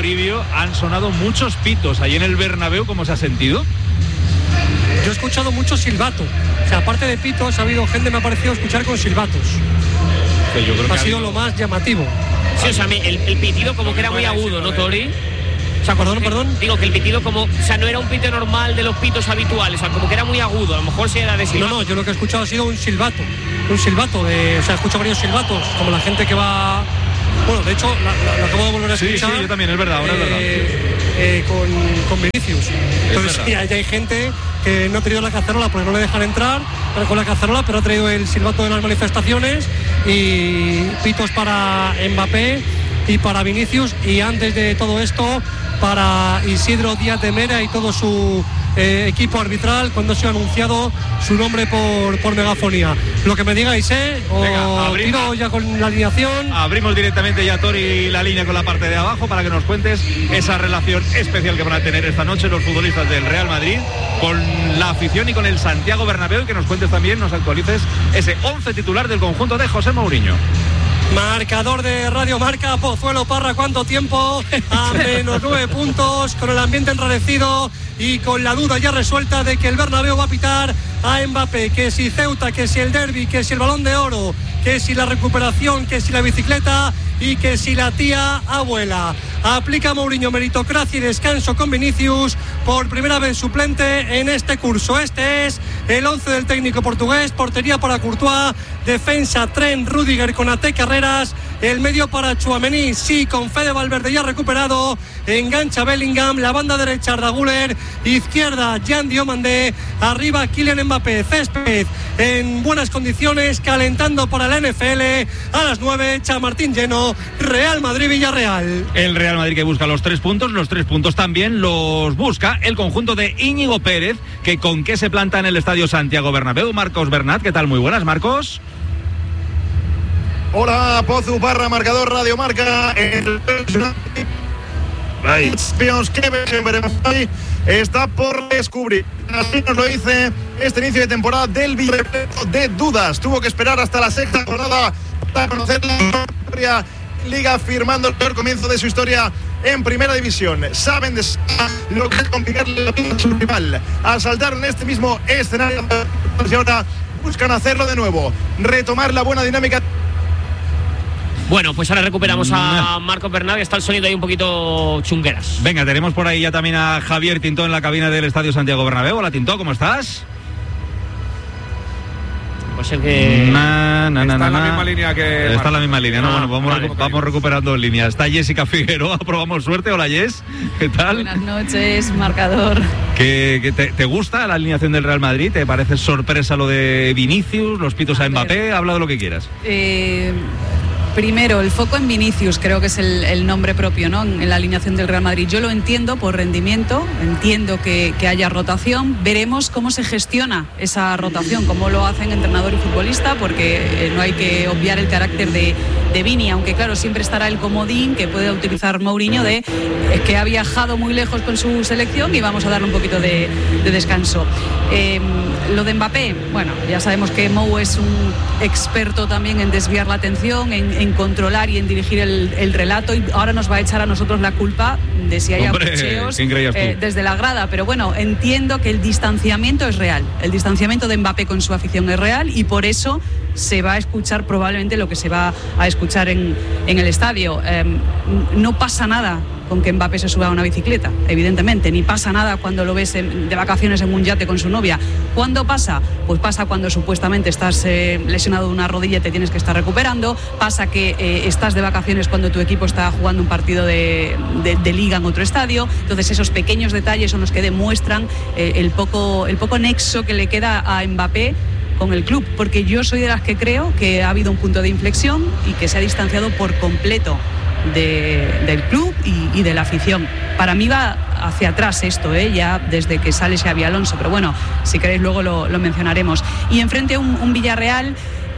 Toribio, han sonado muchos pitos. Ahí en el Bernabéu, ¿cómo se ha sentido? Yo he escuchado mucho silbato. O sea, aparte de pitos, ha habido gente, me ha parecido escuchar con silbatos. Yo creo que ha sido lo más llamativo. Sí, o sea, el pitido como que era muy agudo, ¿no, Tori? O sea, perdón. Digo que el pitido como, o sea, no era un pito normal de los pitos habituales, o sea, como que era muy agudo, a lo mejor sí era de silbato. No, yo lo que he escuchado ha sido un silbato o sea, he escuchado varios silbatos, como la gente que va, bueno, de hecho, lo acabo de volver a escuchar. Sí, yo también, es verdad, ahora es verdad. Con Vinicius. Entonces, sí, hay gente que no ha traído la cacerola porque no le dejan entrar con la cacerola, pero ha traído el silbato de las manifestaciones y pitos para Mbappé y para Vinicius, y antes de todo esto para Isidro Díaz de Mera y todo su equipo arbitral cuando se ha anunciado su nombre por megafonía. Lo que me digáis, o tiro ya con la alineación. Abrimos directamente ya, Tori, la línea con la parte de abajo para que nos cuentes esa relación especial que van a tener esta noche los futbolistas del Real Madrid con la afición y con el Santiago Bernabéu, y que nos cuentes también, nos actualices ese 11 titular del conjunto de José Mourinho. Marcador de Radio Marca, Pozuelo Parra, ¿cuánto tiempo? A menos 9 puntos, con el ambiente enrarecido y con la duda ya resuelta de que el Bernabéu va a pitar a Mbappé, que si Ceuta, que si el derbi, que si el Balón de Oro, que si la recuperación, que si la bicicleta y que si la tía abuela. Aplica Mourinho meritocracia y descanso con Vinicius, por primera vez suplente en este curso. Este es el 11 del técnico portugués: portería para Courtois, defensa Trent, Rüdiger, Konaté, Carreras, el medio para Tchouaméni, sí, con Fede Valverde ya recuperado, engancha Bellingham, la banda derecha Arda Güler, izquierda Jan Diomandé, arriba Kylian Mbappé. Césped en buenas condiciones, calentando para la NFL. A las 9, Chamartín lleno, Real Madrid-Villarreal. El Real Madrid que busca los 3 puntos también los busca el conjunto de Íñigo Pérez, que con qué se planta en el estadio Santiago Bernabéu. Marcos Bernat, ¿qué tal? Muy buenas, Marcos. Hola, Pozu Parra, marcador Radio Marca. El Champions que veremos hoy está por descubrir. Así nos lo dice este inicio de temporada del Villarreal de dudas. Tuvo que esperar hasta la 6ª jornada para conocer la historia Liga, firmando el peor comienzo de su historia en Primera División. Saben de lo que es complicarle la vida a su rival. Asaltaron este mismo escenario y ahora buscan hacerlo de nuevo, retomar la buena dinámica. Bueno, pues ahora recuperamos a Marcos Bernat, que está el sonido ahí un poquito chungueras. Venga, tenemos por ahí ya también a Javier Tintó en la cabina del estadio Santiago Bernabéu. Hola, Tintó, ¿cómo estás? Pues el que está en la misma línea que está en la misma línea, ¿no? Bueno, vamos vale. recuperando líneas. Está Jessica Figueroa, probamos suerte. Hola, Jess, ¿qué tal? Buenas noches, marcador. ¿Te gusta la alineación del Real Madrid? ¿Te parece sorpresa lo de Vinicius, los pitos a Mbappé? Habla de lo que quieras. Primero, el foco en Vinicius, creo que es el nombre propio, ¿no? En la alineación del Real Madrid. Yo lo entiendo por rendimiento, entiendo que haya rotación. Veremos cómo se gestiona esa rotación, cómo lo hacen entrenador y futbolista, porque no hay que obviar el carácter de Vini, aunque claro, siempre estará el comodín que puede utilizar Mourinho de que ha viajado muy lejos con su selección y vamos a darle un poquito de descanso. Lo de Mbappé, bueno, ya sabemos que Mou es un experto también en desviar la atención, en controlar y en dirigir el relato, y ahora nos va a echar a nosotros la culpa de si hay abucheos desde la grada. Pero bueno, entiendo que el distanciamiento es real, el distanciamiento de Mbappé con su afición es real, y por eso se va a escuchar probablemente lo que se va a escuchar en el estadio. No pasa nada con que Mbappé se suba a una bicicleta, evidentemente, ni pasa nada cuando lo ves de vacaciones en un yate con su novia. ¿Cuándo pasa? Pues pasa cuando supuestamente estás lesionado de una rodilla y te tienes que estar recuperando, pasa que estás de vacaciones cuando tu equipo está jugando un partido de liga en otro estadio. Entonces esos pequeños detalles son los que demuestran el poco nexo que le queda a Mbappé con el club, porque yo soy de las que creo que ha habido un punto de inflexión y que se ha distanciado por completo del club y de la afición. Para mí va hacia atrás esto, ya desde que sale Xabi Alonso, pero bueno, si queréis luego lo mencionaremos. Y enfrente un Villarreal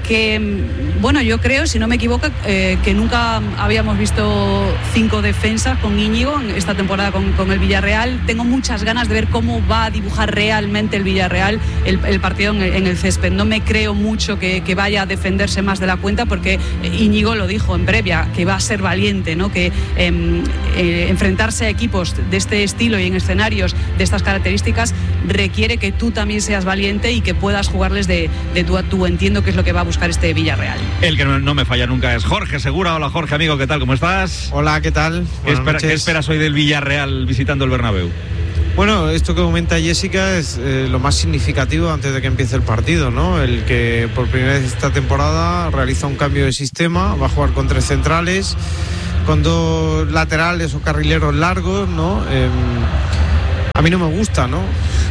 bueno, yo creo, si no me equivoco, que nunca habíamos visto 5 defensas con Íñigo en esta temporada con el Villarreal. Tengo muchas ganas de ver cómo va a dibujar realmente el Villarreal el partido en el césped. No me creo mucho que vaya a defenderse más de la cuenta, porque Íñigo lo dijo en previa, que va a ser valiente, ¿no? Que enfrentarse a equipos de este estilo y en escenarios de estas características requiere que tú también seas valiente y que puedas jugarles de tú a tú. Entiendo que es lo que va a buscar este Villarreal. El que no me falla nunca es Jorge Segura. Hola Jorge, amigo, ¿qué tal? ¿Cómo estás? Hola, ¿qué tal? ¿Qué esperas hoy del Villarreal visitando el Bernabéu? Bueno, esto que comenta Jessica es lo más significativo antes de que empiece el partido, ¿no? El que por primera vez esta temporada realiza un cambio de sistema, va a jugar con 3 centrales, con 2 laterales o carrileros largos, ¿no? A mí no me gusta, ¿no?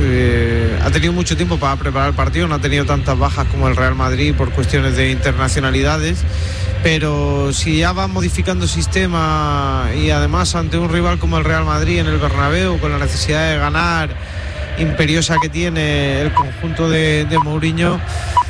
Ha tenido mucho tiempo para preparar el partido, no ha tenido tantas bajas como el Real Madrid por cuestiones de internacionalidades, pero si ya va modificando sistema y además ante un rival como el Real Madrid en el Bernabéu, con la necesidad de ganar imperiosa que tiene el conjunto de Mourinho,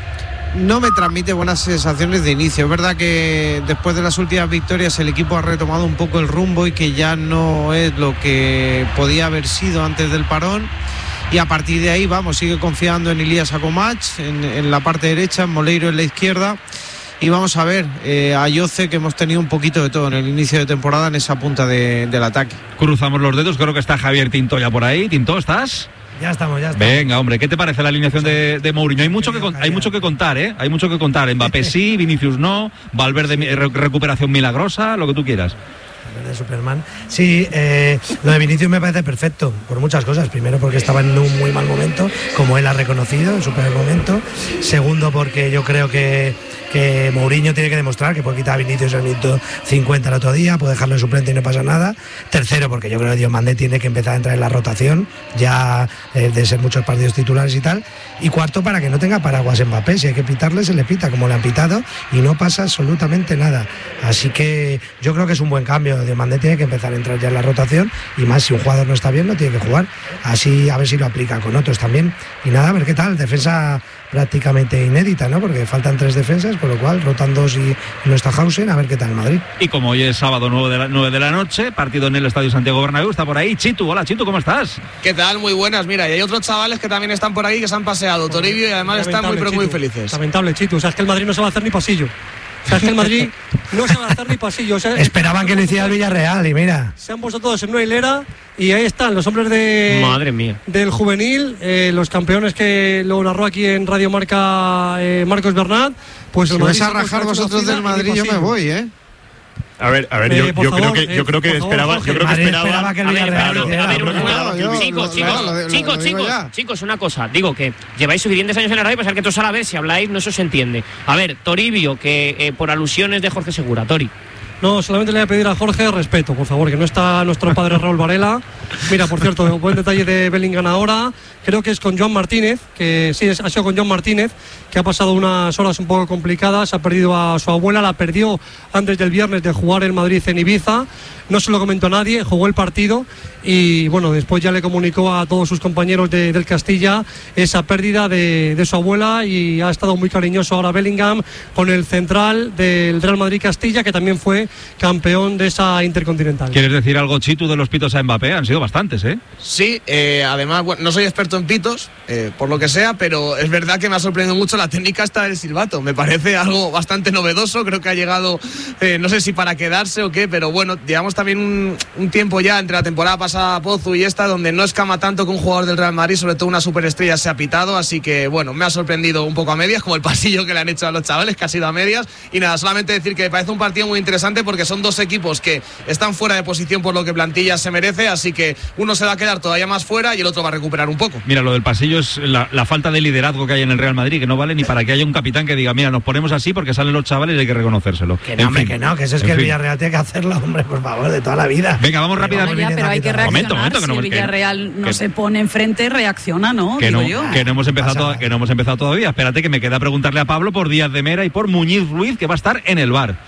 no me transmite buenas sensaciones de inicio. Es verdad que después de las últimas victorias el equipo ha retomado un poco el rumbo y que ya no es lo que podía haber sido antes del parón, y a partir de ahí sigue confiando en Ilías Akomach en la parte derecha, en Moleiro en la izquierda, y vamos a ver a Yoce, que hemos tenido un poquito de todo en el inicio de temporada en esa punta del ataque. Cruzamos los dedos, creo que está Javier Tinto ya por ahí. Tinto, ¿estás? Ya estamos. Venga, hombre, ¿qué te parece la alineación de Mourinho? Hay mucho que contar, ¿eh? Hay mucho que contar. Mbappé sí, Vinicius no, Valverde recuperación milagrosa, lo que tú quieras. De Superman. Sí, lo de Vinicius me parece perfecto por muchas cosas. Primero, porque estaba en un muy mal momento, como él ha reconocido, en su peor momento. Segundo, porque yo creo que Mourinho tiene que demostrar que puede quitar a Vinicius el minuto 50 el otro día, puede dejarlo en suplente y no pasa nada. Tercero, porque yo creo que Diomandé tiene que empezar a entrar en la rotación, ya de ser muchos partidos titulares y tal. Y cuarto, para que no tenga paraguas Mbappé. Si hay que pitarle, se le pita, como le han pitado, y no pasa absolutamente nada. Así que yo creo que es un buen cambio. Diomandé tiene que empezar a entrar ya en la rotación, y más si un jugador no está bien, no tiene que jugar. Así a ver si lo aplica con otros también. Y nada, a ver qué tal. Defensa prácticamente inédita, ¿no? Porque faltan 3 defensas, con lo cual rotan 2 y no está Hausen, a ver qué tal Madrid. Y como hoy es sábado 9 de la noche, partido en el Estadio Santiago Bernabéu, está por ahí Chitu. Hola Chitu, ¿cómo estás? ¿Qué tal? Muy buenas. Mira, y hay otros chavales que también están por ahí, que se han paseado, Toribio, y además están muy felices. Lamentable, Chitu, o sea, es que el Madrid no se va a hacer ni pasillo. O sea, es que el Madrid no se va a hacer ni pasillo. O sea, esperaban que lo hiciera el Villarreal y mira. Se han puesto todos en una hilera y ahí están los hombres de... Madre mía. Del juvenil, los campeones que lo narró aquí en Radio Marca Marcos Bernat. Pues si vais a rajar vosotros del Madrid, yo me voy, ¿eh? A ver, yo creo que esperaba que el Chicos, una cosa, digo que lleváis suficientes años en la radio, pensar que todos a la vez, si habláis no se os entiende. A ver, Toribio, que por alusiones de Jorge Segura, Tori. No, solamente le voy a pedir a Jorge respeto, por favor, que no está nuestro padre Raúl Varela. Mira, por cierto, buen detalle de Bellingham ahora. Creo que es con Joan Martínez, que sí, ha sido con Joan Martínez, que ha pasado unas horas un poco complicadas. Ha perdido a su abuela, la perdió antes del viernes de jugar en Madrid en Ibiza. No se lo comentó a nadie, jugó el partido y bueno, después ya le comunicó a todos sus compañeros del Castilla esa pérdida de su abuela, y ha estado muy cariñoso ahora Bellingham con el central del Real Madrid Castilla, que también fue campeón de esa Intercontinental. ¿Quieres decir algo, Chitu, de los pitos a Mbappé? Han sido bastantes, ¿eh? Sí, además, bueno, no soy experto en pitos, por lo que sea, pero es verdad que me ha sorprendido mucho la técnica esta del silbato. Me parece algo bastante novedoso, creo que ha llegado, no sé si para quedarse o qué, pero bueno, digamos también un tiempo ya entre la temporada pasada Pozu y esta, donde no escama tanto que un jugador del Real Madrid, sobre todo una superestrella, se ha pitado, así que bueno, me ha sorprendido un poco a medias, como el pasillo que le han hecho a los chavales, que ha sido a medias. Y nada, solamente decir que me parece un partido muy interesante, porque son 2 equipos que están fuera de posición por lo que plantilla se merece, así que uno se va a quedar todavía más fuera y el otro va a recuperar un poco. Mira, lo del pasillo es la falta de liderazgo que hay en el Real Madrid, que no vale ni para que haya un capitán que diga, mira, nos ponemos así porque salen los chavales y hay que reconocérselo. Que no, hombre, que no, que eso es que el Villarreal tiene que hacerlo, hombre, por favor, de toda la vida. Venga, vamos rápidamente. Pero hay que reaccionar. Si el Villarreal no se pone enfrente, reacciona, ¿no? Que no hemos empezado todavía. Espérate, que me queda preguntarle a Pablo por Díaz de Mera y por Muñiz Ruiz, que va a estar en el VAR.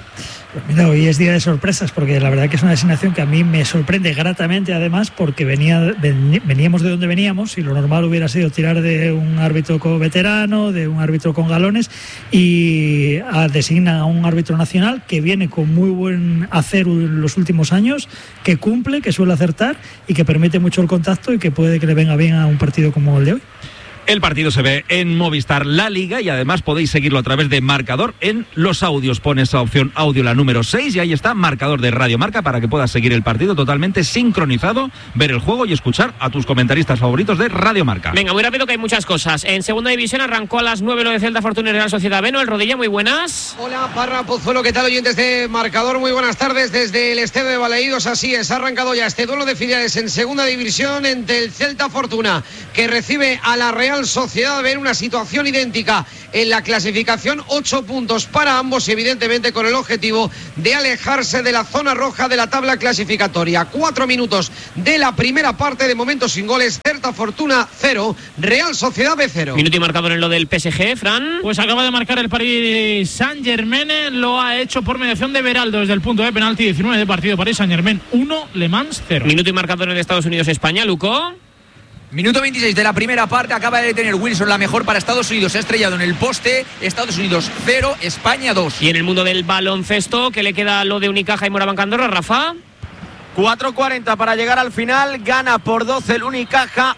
Pues mira, hoy es día de sorpresas, porque la verdad que es una designación que a mí me sorprende gratamente, además, porque veníamos de donde veníamos y lo normal hubiera sido tirar de un árbitro veterano, de un árbitro con galones, y designa a un árbitro nacional que viene con muy buen hacer en los últimos años, que cumple, que suele acertar y que permite mucho el contacto y que puede que le venga bien a un partido como el de hoy. El partido se ve en Movistar La Liga y además podéis seguirlo a través de Marcador en los audios. Pones esa opción audio, la número 6, y ahí está Marcador de Radio Marca para que puedas seguir el partido totalmente sincronizado, ver el juego y escuchar a tus comentaristas favoritos de Radio Marca. Venga, muy rápido que hay muchas cosas. En segunda división arrancó a las 9 lo de Celta, Fortuna y Real Sociedad. Beno, el Rodilla, muy buenas. Hola, Parra, Pozuelo, ¿qué tal, oyentes de Marcador? Muy buenas tardes desde el estadio de Balaídos. Así es, ha arrancado ya este duelo de filiales en segunda división entre el Celta Fortuna, que recibe a la Real Sociedad. Ver una situación idéntica en la clasificación, 8 puntos para ambos y evidentemente con el objetivo de alejarse de la zona roja de la tabla clasificatoria. 4 minutos de la primera parte, de momento sin goles. Celta Fortuna 0, Real Sociedad B 0. Minuto y marcador en lo del PSG, Fran. Pues acaba de marcar el Paris Saint-Germain, lo ha hecho por mediación de Beraldo desde el punto de penalti. 19 de partido, Paris Saint-Germain 1, Le Mans 0. Minuto y marcador en Estados Unidos-España, Luco. Minuto 26 de la primera parte, acaba de tener Wilson la mejor para Estados Unidos, se ha estrellado en el poste. Estados Unidos 0, España 2. Y en el mundo del baloncesto, ¿qué le queda lo de Unicaja y Moraván Andorra, Rafa? 4:40 para llegar al final, gana por 12 el Unicaja,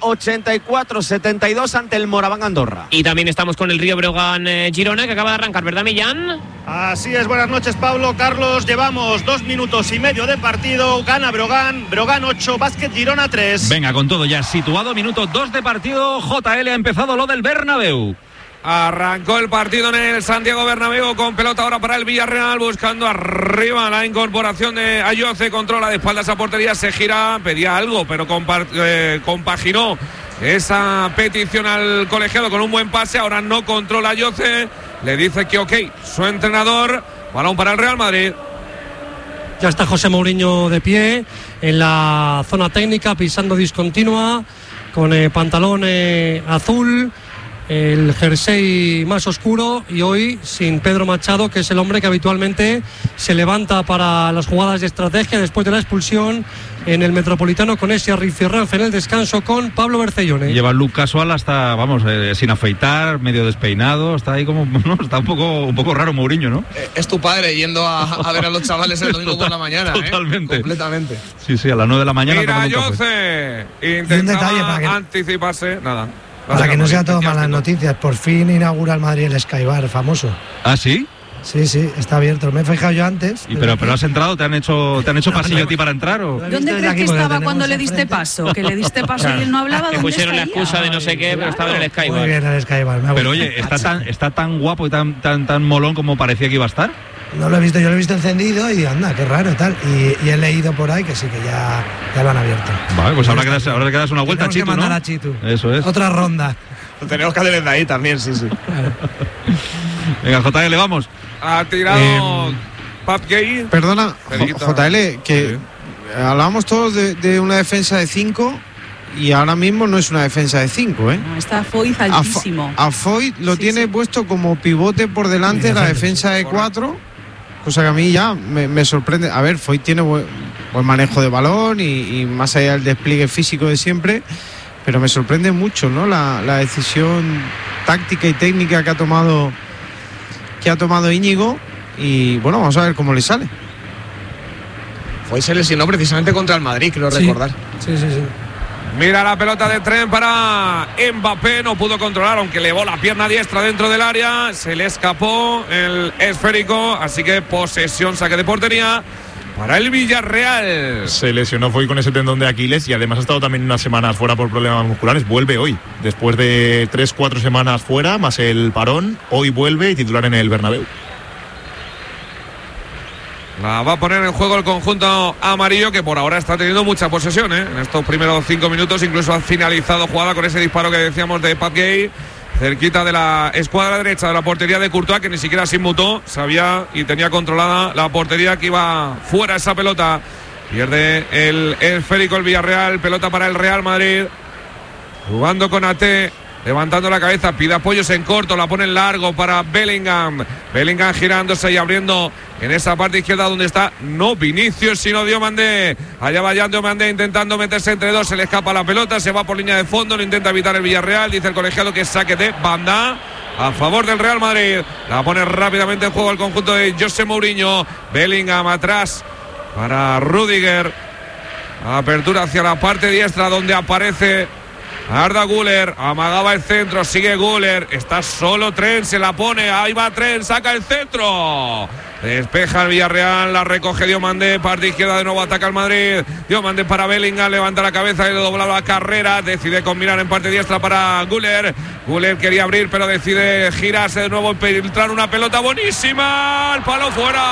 84-72 ante el Moraván Andorra. Y también estamos con el Río Breogán Girona, que acaba de arrancar, ¿verdad, Millán? Así es, buenas noches, Pablo, Carlos. Llevamos 2 minutos y medio de partido, gana Breogán 8, Básquet Girona 3. Venga, con todo ya situado, minuto 2 de partido, JL ha empezado lo del Bernabéu. Arrancó el partido en el Santiago Bernabéu con pelota ahora para el Villarreal, buscando arriba la incorporación de Ayoce, controla de espaldas a portería, se gira, pedía algo, pero compaginó esa petición al colegiado con un buen pase. Ahora no controla Ayoce, le dice que ok, su entrenador. Balón para el Real Madrid. Ya está José Mourinho de pie en la zona técnica, pisando discontinua, con pantalón azul, el jersey más oscuro, y hoy sin Pedro Machado, que es el hombre que habitualmente se levanta para las jugadas de estrategia después de la expulsión en el Metropolitano con ese rifirrafe en el descanso con Pablo Bercellone. Lleva el look casual hasta, vamos, sin afeitar, medio despeinado, está ahí como, no, está un poco raro Mourinho, ¿no? Es tu padre yendo a ver a los chavales el domingo por la mañana, totalmente. Completamente. Sí, a las 9 de la mañana. Mira, Ayoce intentaba anticiparse, nada. Para que no sea todo malas noticias, por fin inaugura el Madrid el Skybar famoso. ¿Ah, sí? Sí, está abierto. Me he fijado yo antes. Pero has entrado, ¿te han hecho pasillo a ti para entrar? ¿O? ¿Dónde crees que estaba cuando le diste paso? Que le diste paso y él no hablaba. Me pusieron la excusa de no sé qué, pero estaba en el Skybar. Muy bien, el Skybar. Pero oye, ¿está tan guapo y tan molón como parecía que iba a estar? No lo he visto, yo lo he visto encendido y anda, qué raro tal. Y he leído por ahí que sí, que ya lo han abierto. Vale, pues habrá que darse una vuelta a Chitu, ¿no? A Chitu. Eso es. Otra ronda. Lo tenemos que hacer desde ahí también, sí. Venga, JL, vamos. Ha tirado Pat Gay. Perdona, JL, que hablábamos todos de una defensa de 5 y ahora mismo no es una defensa de 5, ¿eh? No, está Foyt altísimo. A Foyt lo tiene puesto como pivote por delante de la defensa de 4, cosa que a mí ya me sorprende. A ver, Foyt tiene buen manejo de balón y más allá del despliegue físico de siempre, pero me sorprende mucho, ¿no? La decisión táctica y técnica que ha tomado Íñigo, y bueno, vamos a ver cómo le sale. Se lesionó precisamente contra el Madrid, creo recordar. Sí. Mira la pelota de tren para Mbappé, no pudo controlar, aunque elevó la pierna diestra dentro del área, se le escapó el esférico, así que posesión, saque de portería para el Villarreal. Se lesionó Foyt con ese tendón de Aquiles y además ha estado también unas semanas fuera por problemas musculares. Vuelve hoy, después de 3-4 semanas fuera, más el parón, hoy vuelve y titular en el Bernabéu. La va a poner en juego el conjunto amarillo, que por ahora está teniendo mucha posesión, ¿eh? En estos primeros 5 minutos incluso ha finalizado jugada con ese disparo que decíamos de Pat Gay, cerquita de la escuadra derecha de la portería de Courtois, que ni siquiera se inmutó, sabía y tenía controlada la portería, que iba fuera esa pelota. Pierde el esférico el Villarreal, pelota para el Real Madrid, jugando con Ate levantando la cabeza, pide apoyos en corto, la pone en largo para Bellingham. Bellingham girándose y abriendo en esa parte izquierda donde está no Vinicius, sino Diomandé. Allá va Jan Diomandé intentando meterse entre dos, se le escapa la pelota, se va por línea de fondo, lo intenta evitar el Villarreal, dice el colegiado que es saque de banda a favor del Real Madrid. La pone rápidamente en juego el conjunto de José Mourinho. Bellingham atrás para Rüdiger. Apertura hacia la parte diestra donde aparece Arda Güler. Amagaba el centro, sigue Güler. Está solo Trent, se la pone. Ahí va Trent, saca el centro. Despeja el Villarreal, la recoge Diomandé, parte izquierda de nuevo, ataca el Madrid. Diomandé para Bellingham, levanta la cabeza y le dobla la carrera. Decide combinar en parte diestra para Güler. Güler quería abrir, pero decide girarse de nuevo, filtrar una pelota buenísima. El palo fuera.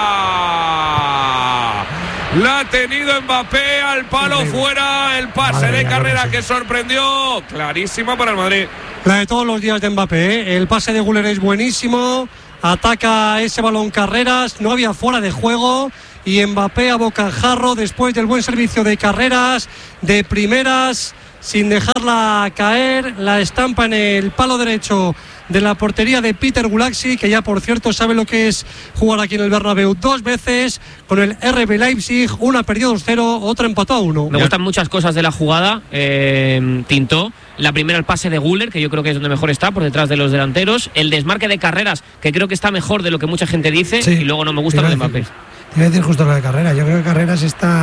La ha tenido Mbappé, al palo fuera. El pase de carrera que sorprendió. Clarísima para el Madrid. La de todos los días de Mbappé, ¿eh? El pase de Güler es buenísimo. Ataca ese balón Carreras, no había fuera de juego y Mbappé a bocajarro después del buen servicio de Carreras, de primeras, sin dejarla caer, la estampa en el palo derecho de la portería de Peter Gulaxi, que ya por cierto sabe lo que es jugar aquí en el Bernabéu 2 veces con el RB Leipzig. Una perdió 2-0, otra empató a 1. Me gustan muchas cosas de la jugada, Tintó. La primera, el pase de Güler, que yo creo que es donde mejor está, por detrás de los delanteros. El desmarque de Carreras, que creo que está mejor de lo que mucha gente dice. Sí, y luego no me gusta lo de Mbappé. Te voy a decir justo lo de Carreras. Yo creo que Carreras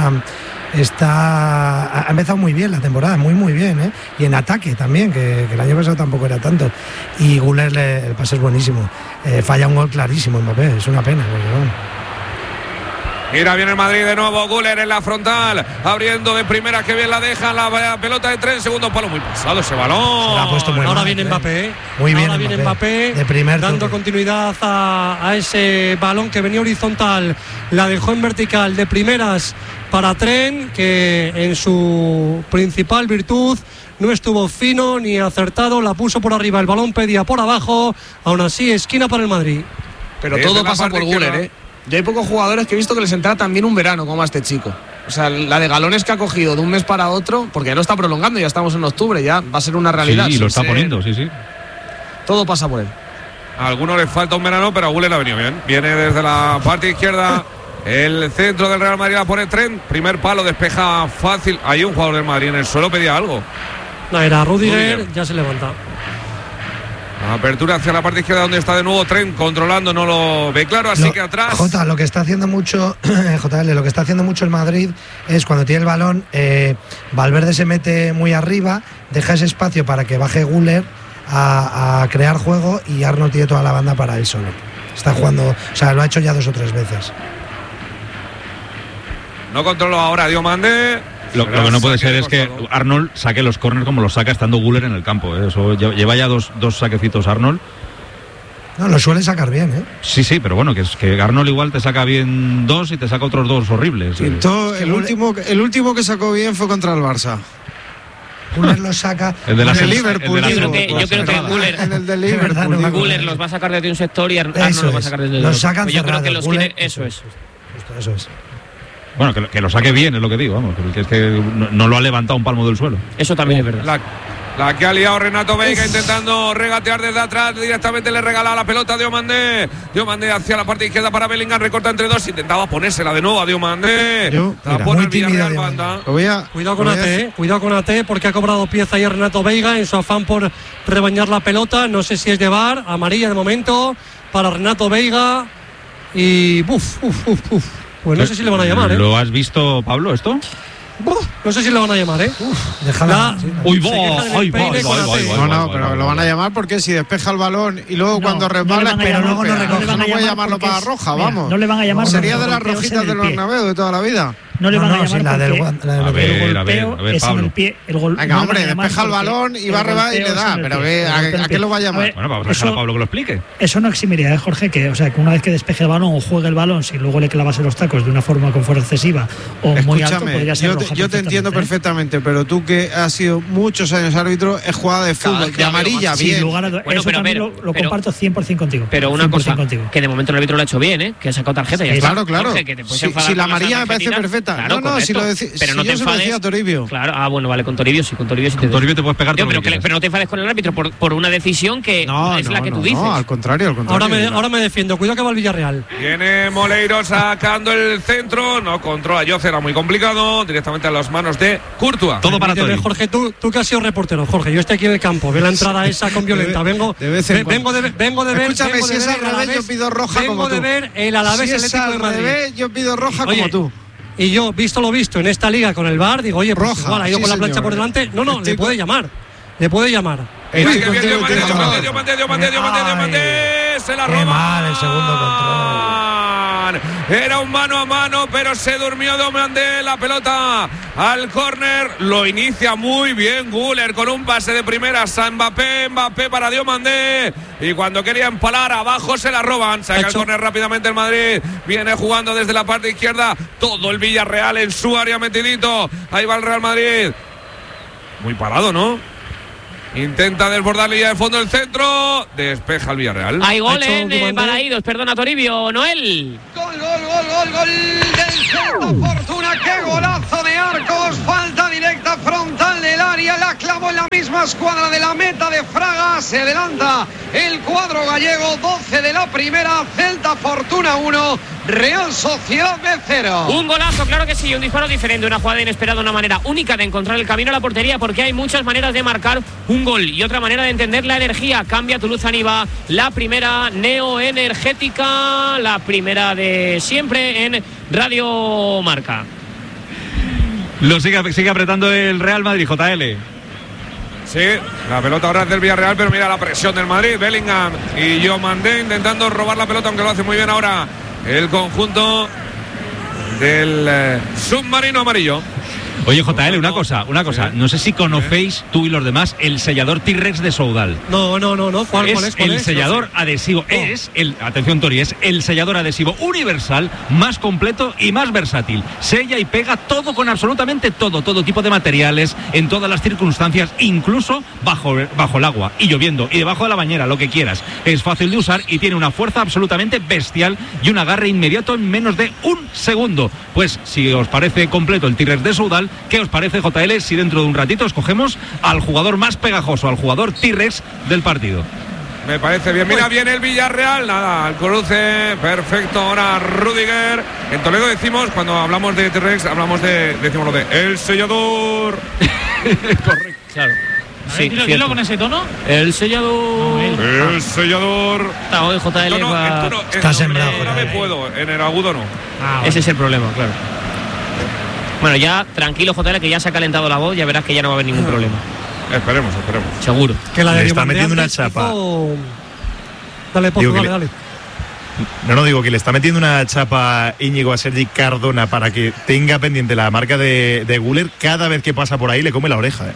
ha empezado muy bien la temporada, muy bien, ¿eh? Y en ataque también, que el año pasado tampoco era tanto. Y Güler, el pase es buenísimo. Falla un gol clarísimo Mbappé, es una pena, porque bueno. Mira, viene el Madrid de nuevo, Güler en la frontal, abriendo de primera, que bien la deja, la pelota de 3, segundo palo, muy pasado ese balón. Se la ha puesto muy Ahora mal, viene Mbappé, muy bien. Ahora viene Mbappé, de primer dando toque, continuidad a ese balón que venía horizontal, la dejó en vertical de primeras para Trent, que en su principal virtud no estuvo fino ni acertado, la puso por arriba, el balón pedía por abajo, aún así esquina para el Madrid. Pero todo pasa por Güler, ¿eh? Yo hay pocos jugadores que he visto que les entra también un verano como a este chico. O sea, la de galones que ha cogido de un mes para otro, porque ya lo está prolongando, ya estamos en octubre, ya va a ser una realidad. Sí, lo está poniendo, sí. Todo pasa por él. A algunos les falta un verano, pero a Güler ha venido bien. Viene desde la parte izquierda el centro del Real Madrid, la pone Trent. Primer palo, despeja fácil. Hay un jugador del Madrid en el suelo, pedía algo. No, era Rüdiger, ya se levanta. Apertura hacia la parte izquierda donde está de nuevo Trent controlando, no lo ve claro, así que atrás. Lo que está haciendo mucho lo que está haciendo mucho el Madrid es cuando tiene el balón, Valverde se mete muy arriba, deja ese espacio para que baje Güler a crear juego y Arnold tiene toda la banda para él solo. Está jugando, o sea, lo ha hecho ya 2 o 3 veces. No controló ahora Diomandé. Lo que no puede ser es que Arnold saque los córneres como los saca estando Güler en el campo, ¿eh? Eso lleva ya dos saquecitos Arnold. No, lo suele sacar bien, ¿eh? Sí, pero bueno, que Arnold igual te saca bien 2 y te saca otros 2 horribles. El último que sacó bien fue contra el Barça. Güler los saca. El de la Liverpool. Yo creo que Güler, en el de Liverpool. Güler los va a sacar desde un sector y Arnold los va a sacar desde el otro. Los sacan yo creo que los Güler, tiene, eso es. Eso es. Bueno, que lo saque bien, es lo que digo, vamos, que es que no lo ha levantado un palmo del suelo. Eso también es verdad. La que ha liado Renato Veiga intentando regatear desde atrás, directamente le regala la pelota a Diomandé. Diomandé hacia la parte izquierda para Bellingham, recorta entre dos, intentaba ponérsela de nuevo a Diomandé. Muy tímida banda. Cuidado con AT, porque ha cobrado pieza ahí Renato Veiga en su afán por rebañar la pelota. No sé si es de VAR, amarilla de momento para Renato Veiga. Y pues no sé si le van a llamar, ¿eh? ¿Lo has visto, Pablo, esto? No sé si le van a llamar, ¿eh? Déjala. No, pero lo van a llamar porque si despeja el balón y luego cuando resbala, pero luego no recoge. No puede llamarlo para roja, vamos. No le van a llamar. Sería de las rojitas del Bernabéu de toda la vida. No le van a llamar si la del golpeo es en el pie. Venga, hombre, despeja el balón y va a rebajar y le da. Pero ¿a qué lo va a llamar? Bueno, vamos a dejar a Pablo que lo explique. Eso no eximiría, Jorge, que una vez que despeje el balón o juegue el balón, si luego le clavas en los tacos de una forma con fuerza excesiva o muy alto, podría ser roja. Yo te entiendo perfectamente, pero tú que has sido muchos años árbitro, es jugada de fútbol, de amarilla, bien. Eso también lo comparto 100% contigo. Pero una cosa, que de momento el árbitro lo ha hecho bien, ¿eh? Que ha sacado tarjeta y ya está. Claro. Si la amarilla me parece perfecta. falta. Claro, no, si lo pero si no te yo se lo decía enfades. a Toribio. Claro, bueno, vale, con Toribio sí, con Toribio sí. Con Toribio te puedes pegar todo lo que pero quieras. no te enfades con el árbitro por una decisión que es la que tú dices. No, al contrario. Ahora me defiendo, cuidado que va el Villarreal. Viene Moleiro sacando el centro, no controla Yoce, era muy complicado, directamente a las manos de Courtois. Todo para Toribio. Jorge, tú que has sido reportero, Jorge, yo estoy aquí en el campo, veo la entrada esa con Violenta, vengo de ver. Escúchame, si es al revés, yo pido roja como tú. Vengo de ver el Alavés si es Atlético al de Madrid. revés, yo pido roja como tú. Y yo, visto lo visto en esta liga con el VAR, digo, oye, pues roja, igual ha ido con la plancha por delante. No, le puede llamar. Le puede llamar. Diomandé, se la roba. Qué mal el segundo control. Era un mano a mano, pero se durmió Diomandé. La pelota al córner. Lo inicia muy bien Güler con un pase de primeras a Mbappé para Diomandé. Y cuando quería empalar abajo se la roban. Saca el córner rápidamente el Madrid. Viene jugando desde la parte izquierda. Todo el Villarreal en su área metidito. Ahí va el Real Madrid. Muy parado, ¿no? Intenta desbordar línea de fondo el centro. Despeja el Villarreal. Hay gol en Balaídos, perdona Toribio, Noel. Gol del Celta Fortuna. Qué golazo de Arcos. Falta directa frontal del área. La clavó en la misma escuadra de la meta de Fraga. Se adelanta el cuadro gallego. 12 de la primera. Celta Fortuna 1. Real Sociedad B 0. Un golazo, claro que sí, un disparo diferente, una jugada inesperada, una manera única de encontrar el camino a la portería, porque hay muchas maneras de marcar un gol y otra manera de entender la energía. Cambia Toulouse Aniva, la primera neoenergética, la primera de siempre en Radio Marca. Lo sigue apretando el Real Madrid, JL. Sí, la pelota ahora es del Villarreal, pero mira la presión del Madrid. Bellingham y Diomandé intentando robar la pelota, aunque lo hace muy bien ahora el conjunto del submarino amarillo. Oye, JL, una cosa. No sé si conocéis tú y los demás el sellador T-Rex de Soudal. No. ¿Cuál es? El sellador adhesivo. Atención, Tori, es el sellador adhesivo universal más completo y más versátil. Sella y pega todo con absolutamente todo tipo de materiales, en todas las circunstancias, incluso bajo el agua y lloviendo y debajo de la bañera, lo que quieras. Es fácil de usar y tiene una fuerza absolutamente bestial y un agarre inmediato en menos de un segundo. Pues si os parece completo el T-Rex de Soudal, ¿qué os parece, JL, si dentro de un ratito escogemos al jugador más pegajoso, al jugador T-Rex del partido? Me parece bien. Mira, viene el Villarreal. Nada, al cruce. Perfecto. Ahora Rudiger. En Toledo decimos, cuando hablamos de T-Rex, decimos lo de el sellador. Correcto. Claro. Sí, dilo con ese tono. El sellador. El sellador. Hoy JL va... Está sembrado. No me puedo. En el agudo no. Ese es el problema, claro. Bueno, ya tranquilo, JL, que ya se ha calentado la voz, ya verás que ya no va a haber ningún problema. Esperemos. Seguro. Que la de le está metiendo una chapa. Dale, dale. No, digo que le está metiendo una chapa Íñigo a Sergi Cardona para que tenga pendiente la marca de Güler. Cada vez que pasa por ahí le come la oreja.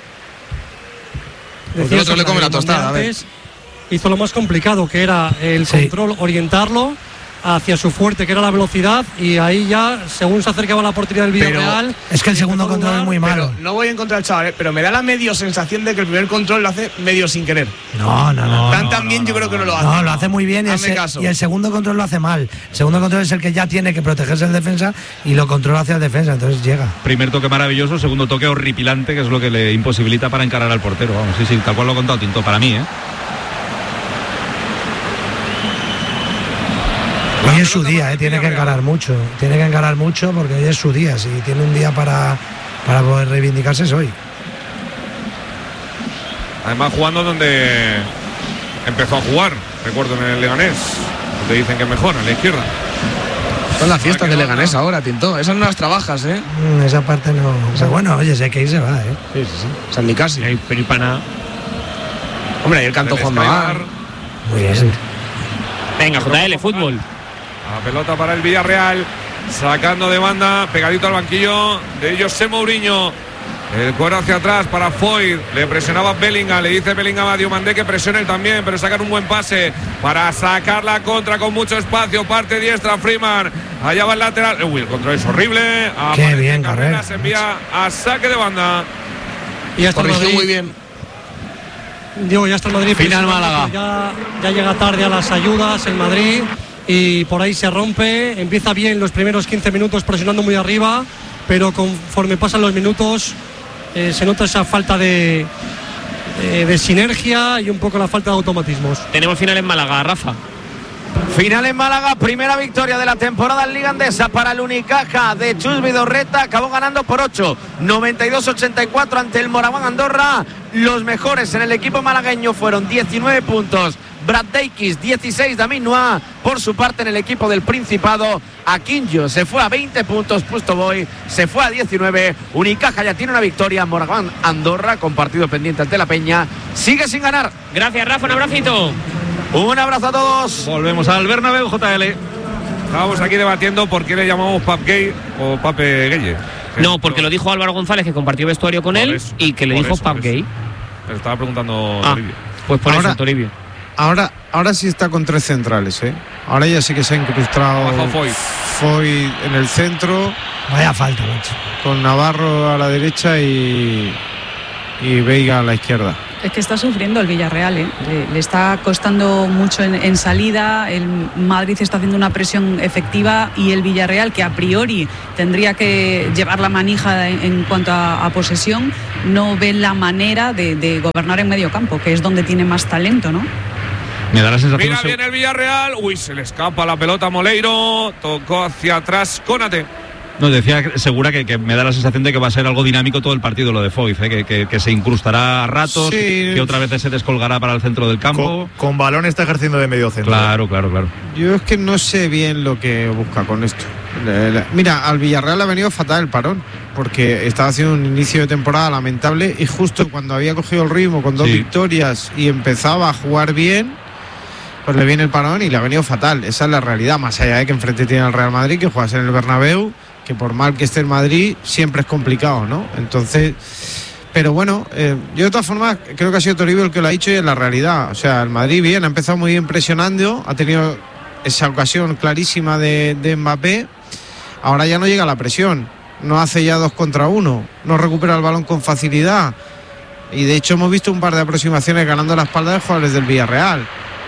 Porque el otro le come la tostada. Hizo lo más complicado, que era el control, orientarlo hacia su fuerte, que era la velocidad, y ahí ya, según se acercaba a la portería del Villarreal... Es que el segundo control es muy malo. No voy en contra del chaval, pero me da la medio sensación de que el primer control lo hace medio sin querer. No. Tan bien yo creo que no lo hace. No, lo hace muy bien y el segundo control lo hace mal. El segundo control es el que ya tiene que protegerse el defensa y lo controla hacia el defensa, entonces llega. Primer toque maravilloso, segundo toque horripilante, que es lo que le imposibilita para encarar al portero. Vamos, sí, tal cual lo ha contado Tinto, para mí, Hoy es su día, tiene que encarar mucho. Tiene que encarar mucho porque hoy es su día. Si tiene un día para poder reivindicarse es hoy. Además, jugando donde empezó a jugar, recuerdo, en el Leganés. Te dicen que mejor, en la izquierda. Son las fiestas de Leganés ahora, Tinto. Esas no las trabajas, esa parte no. O sea, bueno, oye, si hay que ir, se va, Sí. San Nicasio. Pero para nada. Hombre, ahí el canto Juan Magar. Muy bien. Venga, JL, fútbol. La pelota para el Villarreal, sacando de banda, pegadito al banquillo de José Mourinho. El cuero hacia atrás para Foyt, le presionaba Bellingham, le dice Bellingham a Diomandé que presione él también, pero sacan un buen pase para sacar la contra con mucho espacio, parte diestra Freeman, allá va el lateral, el control es horrible. Qué bien, Carrera. Se envía a saque de banda. Y ya está corrigió muy bien. Digo, ya está el Madrid. Final Málaga. Ya llega tarde a las ayudas el Madrid y por ahí se rompe. Empieza bien los primeros 15 minutos presionando muy arriba, pero conforme pasan los minutos se nota esa falta de sinergia y un poco la falta de automatismos. Tenemos final en Málaga, Rafa. Final en Málaga, primera victoria de la temporada en Liga Andesa para el Unicaja de Chus Vidorreta. Acabó ganando por 8, 92-84 ante el Moraván Andorra. Los mejores en el equipo malagueño fueron 19 puntos Brad Deikis, 16 David Noah. Por su parte, en el equipo del Principado, Aquinjo se fue a 20 puntos, Pustoboy se fue a 19. Unicaja ya tiene una victoria. Moraván Andorra, con partido pendiente ante la Peña, sigue sin ganar. Gracias, Rafa, un abracito. Un abrazo a todos. Volvemos al Bernabéu, JL. Estábamos aquí debatiendo por qué le llamamos Pap Gay o Pape Gueye. No, porque lo dijo Álvaro González, que compartió vestuario con él, y que le dijo Pap Gay. Me estaba preguntando Toribio. Pues por eso, Toribio. Ahora sí está con 3 centrales, ¿eh? Ahora ya sí que se ha incrustado Foy en el centro. Vaya falta, macho. Con Navarro a la derecha y Veiga a la izquierda. Es que está sufriendo el Villarreal, ¿eh? Le está costando mucho en salida. El Madrid está haciendo una presión efectiva y el Villarreal, que a priori tendría que llevar la manija en cuanto a posesión, no ve la manera de gobernar en medio campo, que es donde tiene más talento, ¿no? Me da la sensación. Mira bien el Villarreal. Uy, se le escapa la pelota a Moleiro. Tocó hacia atrás Konate. No, decía Segura que me da la sensación de que va a ser algo dinámico todo el partido lo de Foyth, que se incrustará a ratos, sí, que otra vez se descolgará para el centro del campo. Con balón está ejerciendo de medio centro. Claro. Yo es que no sé bien lo que busca con esto. Mira, al Villarreal ha venido fatal el parón, porque estaba haciendo un inicio de temporada lamentable y justo cuando había cogido el ritmo con 2 victorias y empezaba a jugar bien, pues le viene el parón y le ha venido fatal. Esa es la realidad, más allá de que enfrente tiene al Real Madrid, que juega en el Bernabéu, que por mal que esté el Madrid siempre es complicado, ¿no? Entonces, pero bueno, yo de todas formas creo que ha sido Toribio el que lo ha dicho y es la realidad. O sea, el Madrid bien, ha empezado muy bien presionando, ha tenido esa ocasión clarísima de Mbappé, ahora ya no llega a la presión, no hace ya 2 contra 1, no recupera el balón con facilidad y de hecho hemos visto un par de aproximaciones ganando la espalda de jugadores del Villarreal.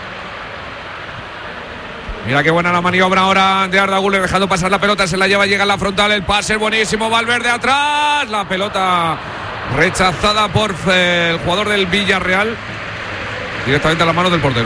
Mira qué buena la maniobra ahora de Arda Güler, dejando pasar la pelota, se la lleva, llega a la frontal, el pase buenísimo, Valverde atrás, la pelota rechazada por el jugador del Villarreal, directamente a las manos del portero.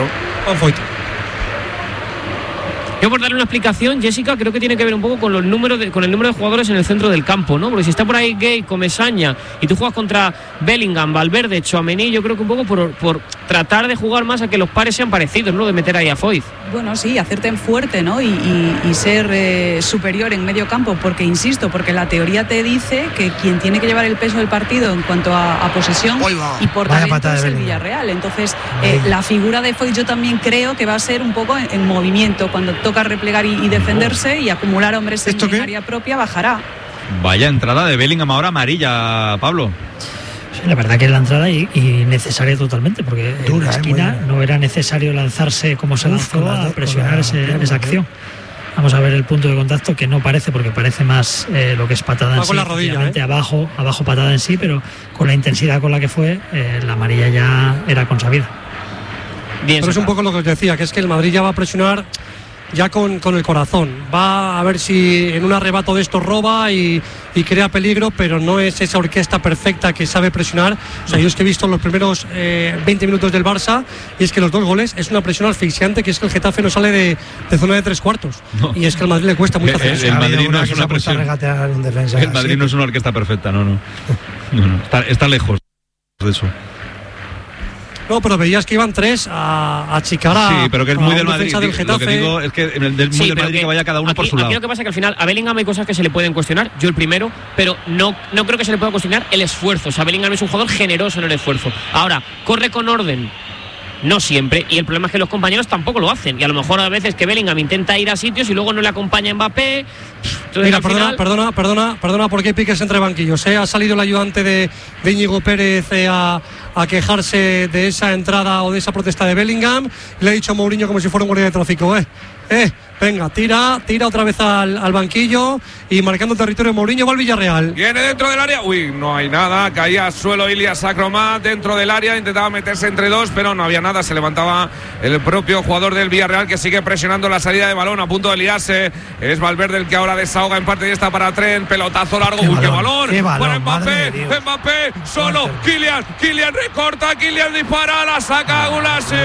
Yo, por darle una explicación, Jessica, creo que tiene que ver un poco con el número de jugadores en el centro del campo, ¿no? Porque si está por ahí Gay, Comesaña, y tú juegas contra Bellingham, Valverde, Tchouaméni, yo creo que un poco por tratar de jugar más a que los pares sean parecidos, ¿no? De meter ahí a Foyth. Bueno, sí, hacerte en fuerte, ¿no? Y ser superior en medio campo, porque insisto, porque la teoría te dice que quien tiene que llevar el peso del partido en cuanto a posesión y por talento es el Villarreal. Entonces, la figura de Foyth yo también creo que va a ser un poco en movimiento, cuando toca replegar y defenderse y acumular hombres en área propia, bajará. Vaya entrada de Bellingham ahora amarilla, Pablo. Sí, la verdad que es la entrada y necesaria totalmente, porque en la esquina no era necesario lanzarse como se lanzó a presionar esa acción. Vamos a ver el punto de contacto, que no parece, porque parece más lo que es patada en sí, con la rodilla, abajo patada en sí, pero con la intensidad con la que fue, la amarilla ya era consabida. Pero es un poco lo que os decía, que es que el Madrid ya va a presionar ya con el corazón, va a ver si en un arrebato de esto roba y crea peligro, pero no es esa orquesta perfecta que sabe presionar. O sea, yo es que he visto los primeros 20 minutos del Barça y es que los 2 goles es una presión asfixiante, que es que el Getafe no sale de zona de 3 cuartos y es que al Madrid le cuesta mucho hacer eso. El Madrid no es una presión. El Madrid no es una orquesta perfecta, no. Está lejos de eso. No, pero veías que iban 3 a achicar a. Sí, pero que es muy del Madrid. Del Getafe. Lo que digo es que muy del Madrid que vaya cada uno por su lado. Aquí lo que pasa es que al final a Bellingham hay cosas que se le pueden cuestionar, yo el primero, pero no creo que se le pueda cuestionar el esfuerzo. O sea, Bellingham es un jugador generoso en el esfuerzo. Ahora, corre con orden. No siempre, y el problema es que los compañeros tampoco lo hacen, y a lo mejor a veces que Bellingham intenta ir a sitios y luego no le acompaña Mbappé. Entonces, mira, perdona, porque hay piques entre banquillos. Ha salido el ayudante de Íñigo Pérez a quejarse de esa entrada o de esa protesta de Bellingham. Le ha dicho a Mourinho como si fuera un guardia de tráfico. Venga, tira otra vez al banquillo y marcando territorio Mourinho. Va al Villarreal. Viene dentro del área. Uy, no hay nada. Caía al suelo Ilias Acromat dentro del área. Intentaba meterse entre dos, pero no había nada. Se levantaba el propio jugador del Villarreal, que sigue presionando la salida de balón a punto de liarse. Es Valverde el que ahora desahoga en parte y está para Trent. Pelotazo largo. ¡Qué balón! Para Mbappé. Solo. Kylian recorta. Kylian dispara. La saca Gulassi.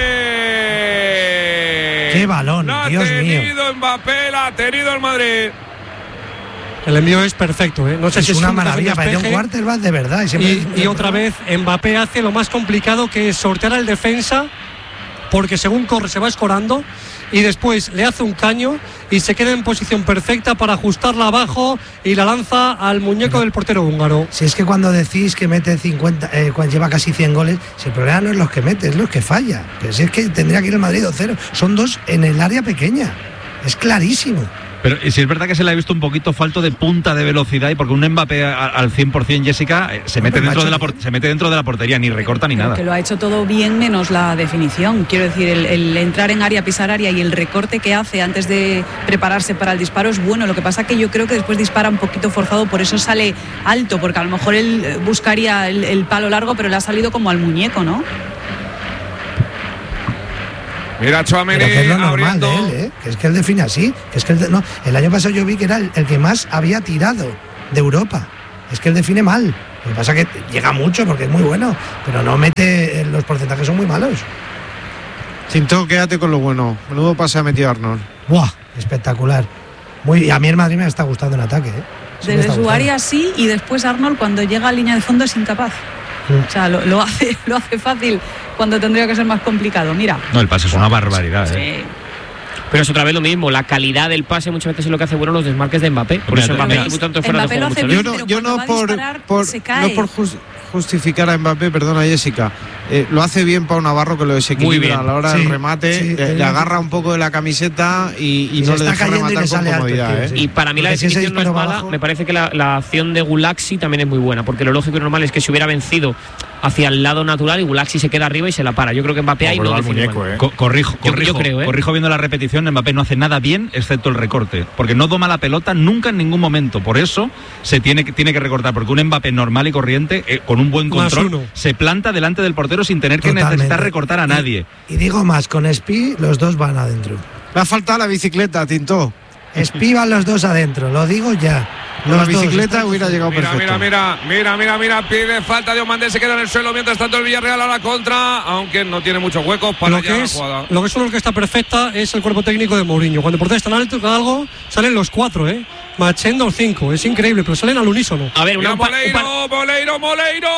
¡Qué balón! Dios mío. Mbappé, la ha tenido el Madrid. El envío es perfecto, ¿eh? No sé si es una maravilla, parece un quarterback de verdad. Y otra vez Mbappé hace lo más complicado, que es sortear al defensa, porque según corre se va escorando, y después le hace un caño y se queda en posición perfecta para ajustarla abajo y la lanza al muñeco del portero húngaro. Si es que cuando decís que mete 50, cuando lleva casi 100 goles, si el problema no es los que mete, es los que falla. Pero si es que tendría que ir el Madrid 2-0. Son dos en el área pequeña. Es clarísimo. Pero si es verdad que se le ha visto un poquito falto de punta de velocidad, y porque un Mbappé al 100%, Jessica, se mete dentro de la portería, ni recorta ni nada. Que lo ha hecho todo bien menos la definición. Quiero decir, el entrar en área, pisar área y el recorte que hace antes de prepararse para el disparo es bueno. Lo que pasa que yo creo que después dispara un poquito forzado, por eso sale alto, porque a lo mejor él buscaría el palo largo, pero le ha salido como al muñeco, ¿no? Mira, Tchouaméni que es lo normal abriendo. de él, ¿eh? Que es que él define así. Que es que el año pasado yo vi que era el que más había tirado de Europa. Es que él define mal. Lo que pasa es que llega mucho porque es muy bueno, pero no mete, los porcentajes son muy malos. Tinto, quédate con lo bueno. Menudo pase ha metido Arnold. ¡Buah! Espectacular. Y a mí el Madrid me está gustando el ataque, ¿eh? Sí, desde su área sí, y después Arnold, cuando llega a línea de fondo, es incapaz. O sea, lo hace fácil cuando tendría que ser más complicado. Mira. No, el pase es una barbaridad. ¿eh? Sí. Pero es otra vez lo mismo, la calidad del pase muchas veces es lo que hace bueno los desmarques de Mbappé. Por eso Mbappé tanto fuera de juego muchas veces. Yo no por justificar a Mbappé, perdona Jessica, lo hace bien Pau Navarro, que lo desequilibra a la hora del remate, le agarra un poco de la camiseta y no le deja rematar con comodidad. Y para mí la definición no es mala, me parece que la acción de Gulaxi también es muy buena, porque lo lógico y normal es que si hubiera vencido hacia el lado natural y Gulaxi se queda arriba y se la para. Yo creo que Mbappé ahí no define mal. Corrijo, viendo la repetición, Mbappé no hace nada bien excepto el recorte, porque no doma la pelota nunca en ningún momento. Por eso se tiene que recortar, porque un Mbappé normal y corriente, con un buen control, se planta delante del portero sin tener que necesitar recortar a nadie. Y digo más, con Espi los dos van adentro. Le ha faltado la bicicleta, Tinto. Espi van los dos adentro, lo digo ya. La bicicleta hubiera llegado perfecto. Mira, pide falta de Diomandé, se queda en el suelo, mientras tanto el Villarreal a la contra, aunque no tiene muchos huecos para la jugada. Lo que es una orquesta perfecta es el cuerpo técnico de Mourinho. Cuando el portero está en alto con algo, salen los cuatro, Machendo los 5, es increíble, pero salen al unísono. A ver, Moleiro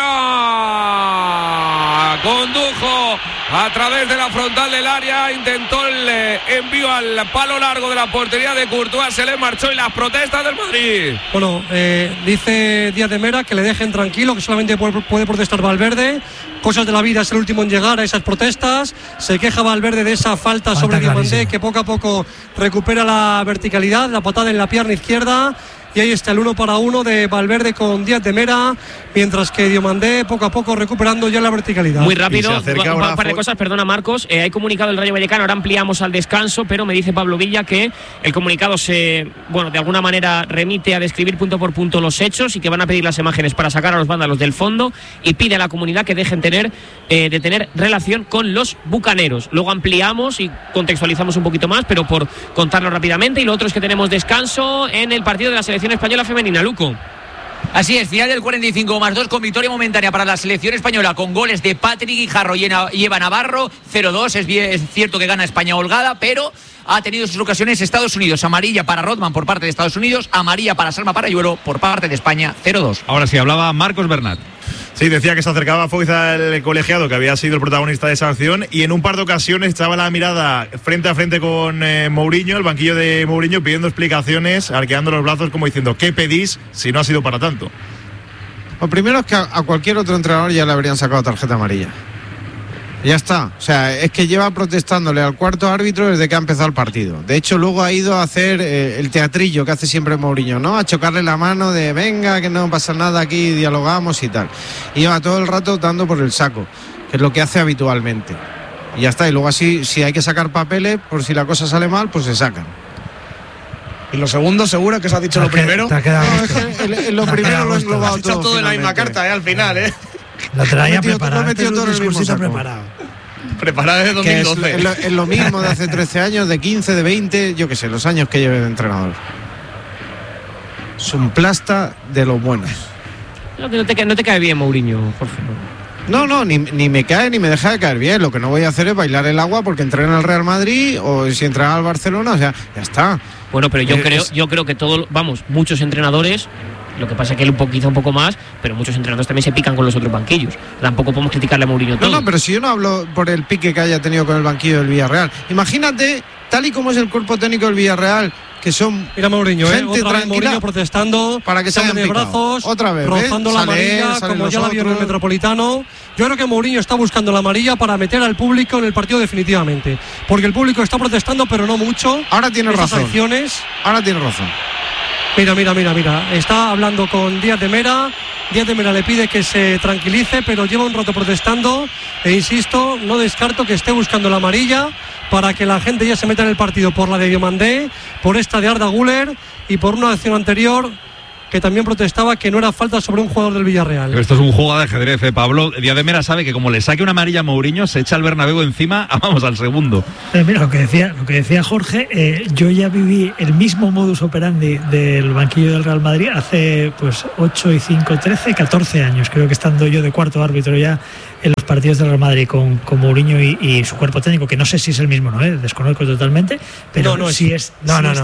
fuera. Condujo a través de la frontal del área, intentó el envío al palo largo de la portería de Courtois, se le marchó, y las protestas del Madrid. Bueno, dice Díaz de Mera que le dejen tranquilo, que solamente puede protestar Valverde. Cosas de la vida, es el último en llegar a esas protestas. Se queja Valverde de esa falta sobre Diomandé, que poco a poco recupera la verticalidad, la patada en la pierna izquierda. Y ahí está el 1-1 de Valverde con Díaz de Mera, mientras que Diomandé poco a poco recuperando ya la verticalidad. Muy rápido, un par de cosas, perdona Marcos, hay comunicado del Rayo Vallecano, ahora ampliamos al descanso, pero me dice Pablo Villa que el comunicado de alguna manera remite a describir punto por punto los hechos, y que van a pedir las imágenes para sacar a los vándalos del fondo, y pide a la comunidad que dejen de tener relación con los bucaneros. Luego ampliamos y contextualizamos un poquito más, pero por contarlo rápidamente. Y lo otro es que tenemos descanso en el partido de la selección española femenina, Luco. Así es, final del 45+2 con victoria momentánea para la selección española, con goles de Patrick Guijarro y Eva Navarro. 0-2, es cierto que gana España holgada, pero ha tenido sus ocasiones Estados Unidos. Amarilla para Rodman por parte de Estados Unidos, amarilla para Salma Parayuelo por parte de España. 0-2. Ahora sí, hablaba Marcos Bernat. Sí, decía que se acercaba a Foiza, el colegiado, que había sido el protagonista de esa acción, y en un par de ocasiones echaba la mirada frente a frente con Mourinho, el banquillo de Mourinho, pidiendo explicaciones, arqueando los brazos como diciendo, ¿qué pedís si no ha sido para tanto? Lo primero es que a cualquier otro entrenador ya le habrían sacado tarjeta amarilla. Ya está, o sea, es que lleva protestándole al cuarto árbitro desde que ha empezado el partido. De hecho, luego ha ido a hacer el teatrillo que hace siempre Mourinho, ¿no? A chocarle la mano de venga, que no pasa nada aquí, dialogamos y tal. Y lleva todo el rato dando por el saco, que es lo que hace habitualmente. Y ya está, y luego así, si hay que sacar papeles, por si la cosa sale mal, pues se sacan. ¿Y lo segundo, seguro que se ha dicho lo primero? No, es que lo primero lo he englobado todo. Todo en la misma carta, al final, Lo traía preparado. Lo he metido todo en el mismo saco. Preparado desde 2012. Es lo mismo de hace 13 años, de 15, de 20, yo qué sé, los años que lleve de entrenador. Es un plasta de los buenos. No te cae bien Mourinho, Jorge. No, ni me cae ni me deja de caer bien. Lo que no voy a hacer es bailar el agua porque entrena al Real Madrid o si entrena al Barcelona, o sea, ya está. Bueno, pero yo creo que muchos entrenadores, lo que pasa es que él quizá un poco más, pero muchos entrenadores también se pican con los otros banquillos. Tampoco podemos criticarle a Mourinho todo. No, pero si yo no hablo por el pique que haya tenido con el banquillo del Villarreal. Imagínate, tal y como es el cuerpo técnico del Villarreal, que son mira Mourinho, gente otra vez Mourinho protestando, para que se hayan de brazos, otra vez, rozando la amarilla, como ya la vio en el Metropolitano. Yo creo que Mourinho está buscando la amarilla para meter al público en el partido definitivamente, porque el público está protestando, pero no mucho. Ahora tiene razón. Ahora tiene razón. Mira. Está hablando con Díaz de Mera. Díaz de Mera le pide que se tranquilice, pero lleva un rato protestando. E insisto, no descarto que esté buscando la amarilla para que la gente ya se meta en el partido por la de Diomandé, por esta de Arda Güler y por una acción anterior que también protestaba que no era falta sobre un jugador del Villarreal. Esto es un juego de ajedrez, Pablo. Díaz de Mera sabe que como le saque una amarilla a Mourinho, se echa el Bernabéu encima, vamos, al segundo. Mira, lo que decía Jorge, yo ya viví el mismo modus operandi del banquillo del Real Madrid hace 8 y 5, 13, 14 años, creo que estando yo de cuarto árbitro ya en los partidos del Real Madrid con Mourinho y su cuerpo técnico, que no sé si es el mismo, ¿no? Desconozco totalmente, pero sí es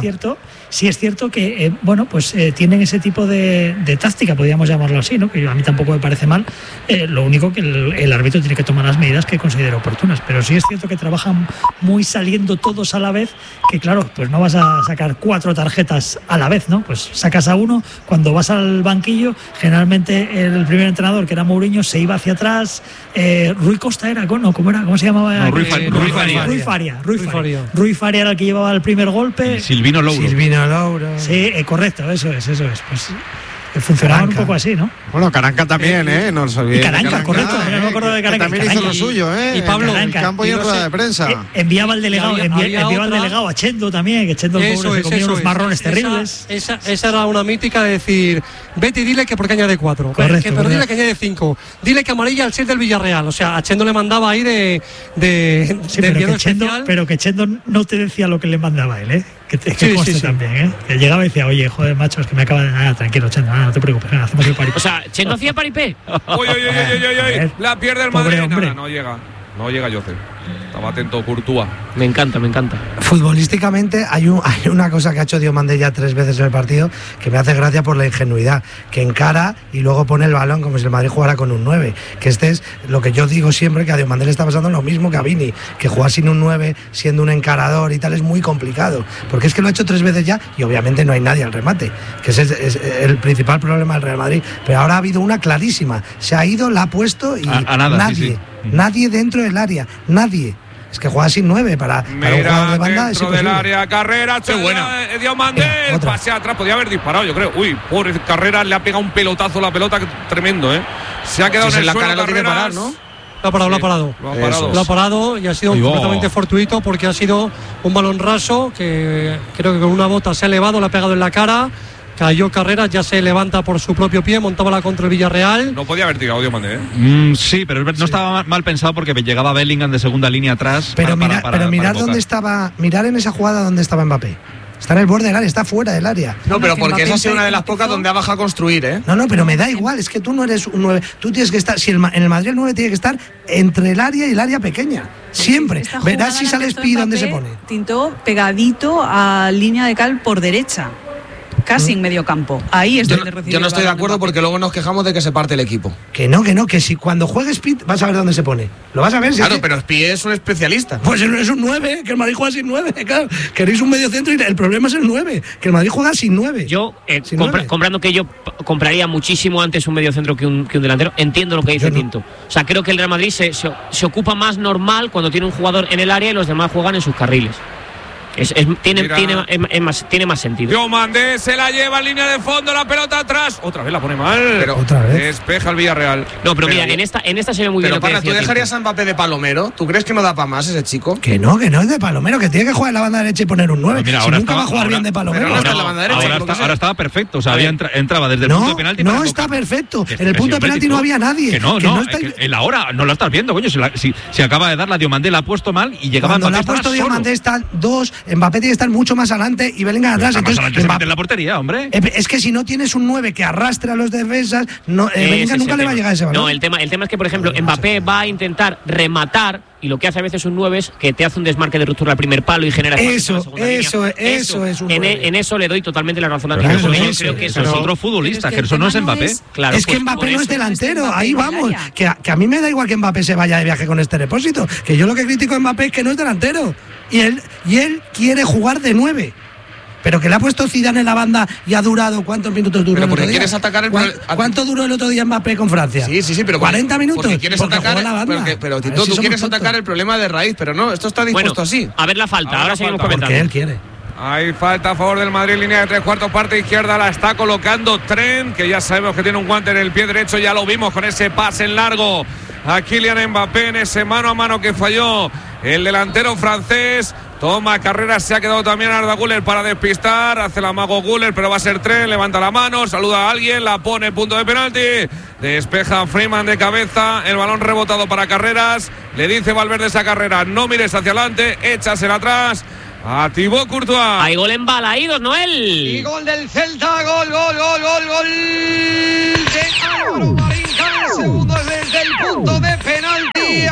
cierto que tienen ese tipo de táctica, podríamos llamarlo así, ¿no? Que a mí tampoco me parece mal. Lo único que el árbitro tiene que tomar las medidas que considere oportunas, pero sí es cierto que trabajan muy saliendo todos a la vez, que claro, pues no vas a sacar 4 tarjetas a la vez, ¿no? Pues sacas a uno, cuando vas al banquillo, generalmente el primer entrenador, que era Mourinho, se iba hacia atrás. Rui Costa era, ¿cómo se llamaba? No, Rui Faria. Rui Faria era el que llevaba el primer golpe. Silvino Louro. Sí, correcto, eso es. Pues funcionaban un poco así, ¿no? Bueno, Caranca también, no nos olvidemos. Y Caranca, correcto, no me acuerdo de Caranca. También hizo lo suyo, Y Pablo, en campo y en rueda de prensa. Enviaba al delegado, al delegado a Chendo también, que Chendo el pobre se comía unos marrones terribles. Esa era una mítica de decir, vete y dile que porque añade 4. Correcto, pero dile que añade 5. Dile que amarilla al 6 del Villarreal. O sea, a Chendo le mandaba ahí pero que Chendo no te decía lo que le mandaba a él, que conste también, que llegaba y decía, oye, joder, macho, es que me acaba de nada, tranquilo, Chendo, no te preocupes, hacemos el paripé. O sea, Chendo hacía paripé. Uy, la pierde el Madrid. No llega José. Estaba atento Courtois. Me encanta. Futbolísticamente hay una cosa que ha hecho Diomandé ya 3 veces en el partido que me hace gracia por la ingenuidad, que encara y luego pone el balón como si el Madrid jugara con un 9, que este es lo que yo digo siempre, que a Diomandé le está pasando lo mismo que a Vini, que jugar sin un 9 siendo un encarador y tal es muy complicado, porque es que lo ha hecho 3 veces ya y obviamente no hay nadie al remate, que ese es el principal problema del Real Madrid, pero ahora ha habido una clarísima, se ha ido, la ha puesto y nada, nadie, nadie dentro del área, nadie. Es que juega sin 9 para un jugador de banda. Dentro del área, Carrera, qué buena. Diomandé, pase atrás, podía haber disparado, yo creo. Uy, pobre Carrera, le ha pegado un pelotazo la pelota, tremendo, Se ha quedado en la cara, lo tiene que parar, ¿no? Lo ha parado y ha sido completamente fortuito porque ha sido un balón raso que creo que con una bota se ha elevado, le ha pegado en la cara. Cayó Carreras, ya se levanta por su propio pie, montaba la contra el Villarreal. No podía haber tirado Diomandé, sí, pero no estaba mal pensado porque llegaba Bellingham de segunda línea atrás. Pero mirar dónde estaba, mirar en esa jugada dónde estaba Mbappé. Está en el borde del área, está fuera del área. No, pero porque esa ha sido una de las pocas donde ha bajado a construir, No, pero me da igual, es que tú no eres un 9. Tú tienes que estar, en el Madrid el 9 tiene que estar entre el área y el área pequeña. Siempre. Verás si sale Pi donde se pone. Tintó pegadito a línea de cal por derecha. Casi en medio campo. Ahí es donde recibe. Yo no estoy de acuerdo porque luego nos quejamos de que se parte el equipo. Que si cuando juegue Speed vas a ver dónde se pone. Lo vas a ver. Claro, pero Speed es un especialista. Pues es un 9, que el Madrid juega sin 9. Claro. Queréis un medio centro y el problema es el 9, que el Madrid juega sin 9. Yo, comprando que yo compraría muchísimo antes un medio centro que un delantero, entiendo lo que dice Tinto. O sea, creo que el Real Madrid se ocupa más normal cuando tiene un jugador en el área y los demás juegan en sus carriles. Tiene más sentido. Diomandé se la lleva en línea de fondo, la pelota atrás. Otra vez la pone mal. Pero otra vez. Despeja el Villarreal. No, pero mira, en esta se ve muy bien. Pero Parra, ¿tú dejarías a Mbappé de palomero? ¿Tú crees que no da para más ese chico? Que no es de palomero, que tiene que jugar en la banda derecha y poner un 9. Mira, si nunca va a jugar bien de palomero. No está en la banda derecha. Ahora estaba perfecto. O sea, entraba desde el punto de penalti. No está perfecto. En el punto de penalti no había nadie. Que no, en la hora no la estás viendo, coño. Si acaba de dar la Diomandé, la ha puesto mal y llegaba Cuando Mbappé. la ha puesto Diomandé están dos, Mbappé tiene que estar mucho más adelante y Bellingham atrás. Entonces se mete en la portería, hombre. Es que si no tienes un 9 que arrastre a los defensas, Bellingham nunca le va a llegar a ese balón. No, el tema es que, por ejemplo, Mbappé va a intentar rematar y lo que hace a veces un 9 es que te hace un desmarque de ruptura al primer palo y genera eso es un 9. En eso le doy totalmente la razón a ti. Creo que eso es otro futbolista, que eso no es Mbappé. Claro, es que Mbappé no es delantero, ahí vamos. Que a mí me da igual que Mbappé se vaya de viaje con este depósito. Que yo lo que critico a Mbappé es que no es delantero. Y él quiere jugar de 9. Pero que le ha puesto Zidane en la banda y ha durado. ¿Cuántos minutos duró el otro día? ¿Quieres atacar ¿Cuánto duró el otro día Mbappé con Francia? Sí, pero 40 minutos. Porque quieres atacar la banda. Pero Tito, tú quieres atacar el problema de raíz, pero no, esto está dispuesto así. A ver la falta, ahora seguimos comentando. Porque él quiere. Hay falta a favor del Madrid, línea de 3/4, parte izquierda, la está colocando Trent, que ya sabemos que tiene un guante en el pie derecho, ya lo vimos con ese pase en largo a Kylian Mbappé en ese mano a mano que falló el delantero francés. Toma carrera, se ha quedado también Arda Güler para despistar, hace el amago Güler, pero va a ser Trent, levanta la mano, saluda a alguien, la pone, punto de penalti, despeja Freeman de cabeza, el balón rebotado para Carreras, le dice Valverde esa carrera, no mires hacia adelante, échasela atrás a Thibaut Courtois. Hay gol en Balaídos, Noel. Y gol del Celta, gol de Álvaro Marín, el segundo desde el punto de penalti.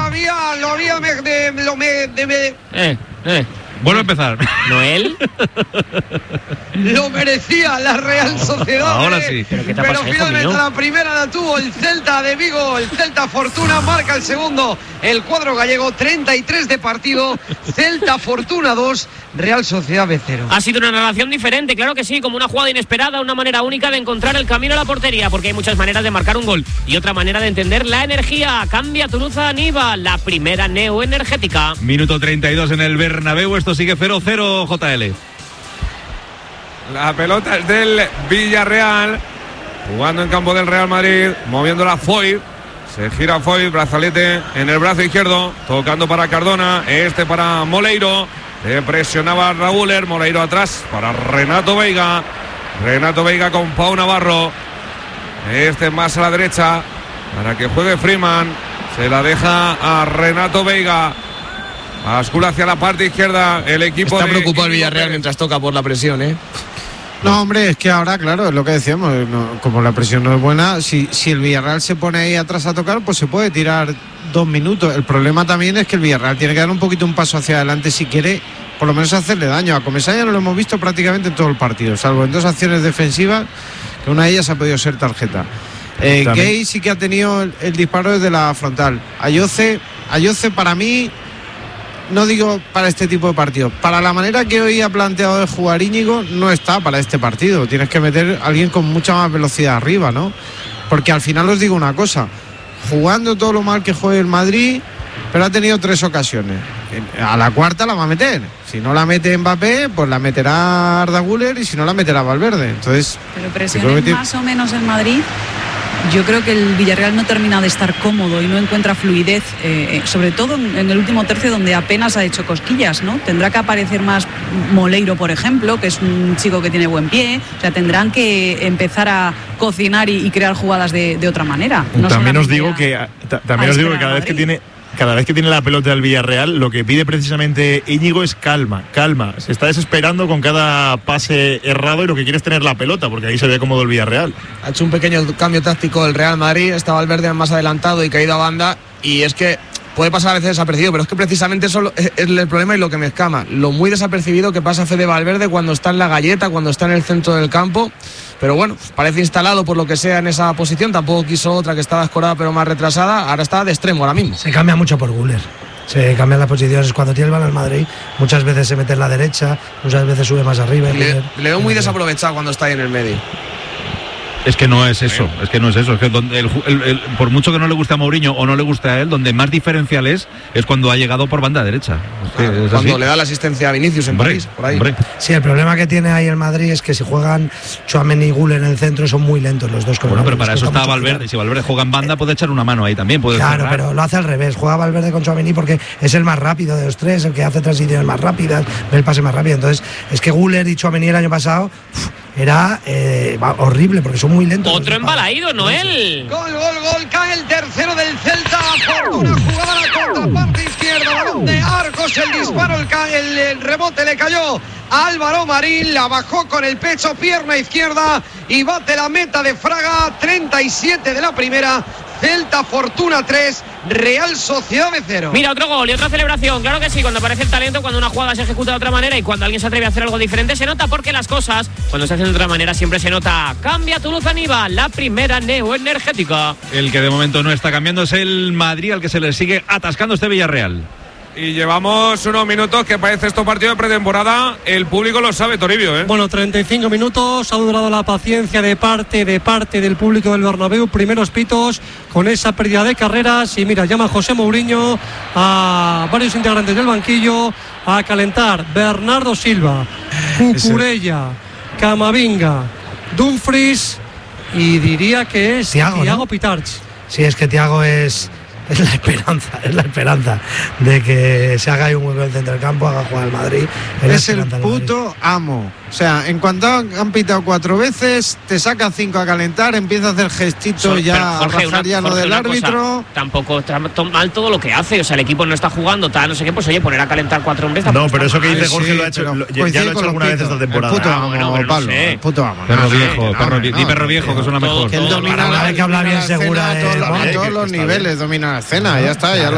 Vuelve a empezar. Noel. Lo merecía la Real Sociedad. Ahora sí. Pero finalmente la primera la tuvo el Celta de Vigo. El Celta Fortuna marca el segundo. El cuadro gallego, 33 de partido. Celta Fortuna 2, Real Sociedad B0. Ha sido una narración diferente, claro que sí, como una jugada inesperada, una manera única de encontrar el camino a la portería, porque hay muchas maneras de marcar un gol y otra manera de entender la energía. Cambia Toulouse Niva, la primera neoenergética. Minuto 32 en el Bernabéu, esto sigue 0-0, JL. La pelota es del Villarreal, jugando en campo del Real Madrid, moviendo la Foyt. Se gira Foyt, brazalete en el brazo izquierdo, tocando para Cardona, para Moleiro. Presionaba a Raúler, Moleiro atrás para Renato Veiga. Renato Veiga con Pau Navarro. Más a la derecha para que juegue Freeman. Se la deja a Renato Veiga. Bascula hacia la parte izquierda el equipo. Está preocupado el Villarreal mientras toca por la presión, No, hombre, es que ahora, claro, es lo que decíamos, como la presión no es buena, si el Villarreal se pone ahí atrás a tocar, pues se puede tirar 2 minutos. El problema también es que el Villarreal tiene que dar un poquito un paso hacia adelante si quiere, por lo menos hacerle daño. A Comesaña no lo hemos visto prácticamente en todo el partido, salvo en 2 acciones defensivas, que una de ellas ha podido ser tarjeta. Gay sí que ha tenido el disparo desde la frontal. Ayoce para mí, no digo para este tipo de partidos, para la manera que hoy ha planteado de jugar Íñigo, no está para este partido. Tienes que meter a alguien con mucha más velocidad arriba, ¿no? Porque al final os digo una cosa, jugando todo lo mal que juegue el Madrid, pero ha tenido 3 ocasiones. A la cuarta la va a meter. Si no la mete Mbappé, pues la meterá Arda Güler, y si no la meterá Valverde. Entonces, pero presiones más o menos el Madrid. Yo creo que el Villarreal no termina de estar cómodo y no encuentra fluidez, sobre todo en el último tercio, donde apenas ha hecho cosquillas, ¿no? Tendrá que aparecer más Moleiro, por ejemplo, que es un chico que tiene buen pie. O sea, tendrán que empezar a cocinar y crear jugadas de otra manera. No también os digo que cada vez que tiene la pelota del Villarreal, lo que pide precisamente Íñigo es calma. Se está desesperando con cada pase errado y lo que quiere es tener la pelota, porque ahí se ve cómodo el Villarreal. Ha hecho un pequeño cambio táctico el Real Madrid, estaba Valverde más adelantado y caído a banda, y es que puede pasar a veces desapercibido, pero es que precisamente eso es el problema y lo que me escama. Lo muy desapercibido que pasa Fede Valverde cuando está en la galleta, cuando está en el centro del campo. Pero bueno, parece instalado por lo que sea en esa posición. Tampoco quiso otra que estaba escorada pero más retrasada. Ahora está de extremo ahora mismo. Se cambia mucho por Güler. Se cambian las posiciones. Cuando tiene el balón al Madrid, muchas veces se mete en la derecha, muchas veces sube más arriba. Le veo muy desaprovechado cuando está ahí en el medio. Es que no es eso, es que donde por mucho que no le guste a Mourinho o no le guste a él, donde más diferencial es cuando ha llegado por banda derecha. Es cuando así. le da la asistencia a Vinicius en París, por ahí. Sí, el problema que tiene ahí el Madrid es que si juegan Tchouaméni y Güler en el centro son muy lentos los dos. Bueno, pero para eso está Valverde. Si Valverde juega en banda puede echar una mano ahí también. Claro, cerrar. pero lo hace al revés. Juega Valverde con Tchouaméni porque es el más rápido de los tres, el que hace transiciones más rápidas, ve el pase más rápido. Entonces, es que Güler y Tchouaméni el año pasado era horrible porque son muy lentos. Otro embalaído, Noel. Gol, cae el tercero del Celta. Fortuna jugada a la contraparte izquierda, balón de Arcos, el disparo, el rebote le cayó a Álvaro Marín, la bajó con el pecho, pierna izquierda y bate la meta de Fraga. 37 de la primera. Celta Fortuna 3, Real Sociedad 0. Mira, otro gol y otra celebración. Claro que sí, cuando aparece el talento, cuando una jugada se ejecuta de otra manera y cuando alguien se atreve a hacer algo diferente, se nota, porque las cosas, cuando se hacen de otra manera, siempre se nota. Cambia Toulouse Aniva, la primera neoenergética. El que de momento no está cambiando es el Madrid, al que se le sigue atascando este Villarreal. Y llevamos unos minutos que parece esto partido de pretemporada. El público lo sabe, Toribio, ¿eh? Bueno, 35 minutos. Ha durado la paciencia de parte del público del Bernabéu. Primeros pitos con esa pérdida de carreras. Y mira, llama José Mourinho a varios integrantes del banquillo a calentar. Bernardo Silva, Cucurella, Camavinga, Dumfries y diría que es Thiago Pitarch. Sí, es que Thiago es la esperanza de que se haga ahí un hueco en el centro del campo, haga jugar al Madrid. Es el puto amo. O sea, en cuanto han pitado 4 veces, te saca 5 a calentar, empieza a hacer gestitos ya, Jorge, a bajar ya lo del árbitro. Tampoco está mal todo lo que hace. O sea, el equipo no está jugando, tal, no sé qué, pues oye, poner a calentar 4 hombres. No, pero eso que dice Jorge sí, lo ha hecho, ya lo ha hecho alguna vez esta temporada. El puto amo, Pablo, el puto amo. Perro viejo, perro viejo, que suena mejor. Que él domina la que habla bien segura a todos los niveles, domina la escena, ya está, ya